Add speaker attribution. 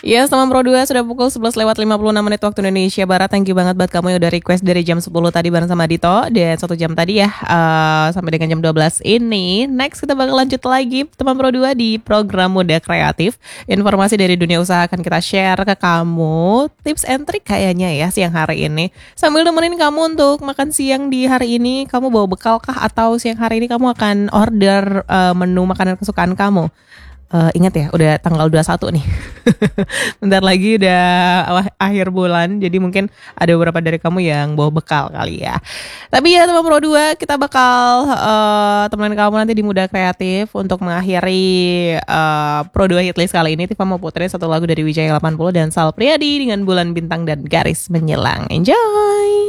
Speaker 1: Ya, selamat Pro 2 sudah pukul 11 lewat 56 menit waktu Indonesia Barat. Thank you banget buat kamu yang udah request dari jam 10 tadi bareng sama Dito. Dan 1 jam tadi ya, sampai dengan jam 12 ini. Next kita bakal lanjut lagi teman Pro 2 di program Muda Kreatif. Informasi dari dunia usaha akan kita share ke kamu. Tips and trick kayaknya ya siang hari ini. Sambil nemenin kamu untuk makan siang di hari ini. Kamu bawa bekal kah atau siang hari ini kamu akan order menu makanan kesukaan kamu? Ingat ya, udah tanggal 21 nih. Bentar lagi udah akhir bulan, jadi mungkin ada beberapa dari kamu yang bawa bekal kali ya. Tapi ya teman Pro 2, kita bakal temenin kamu nanti di Muda Kreatif untuk mengakhiri Pro 2 Hitlist kali ini. Tifa mau puterin satu lagu dari Wijaya 80 dan Sal Priadi dengan Bulan Bintang dan Garis Menyilang. Enjoy!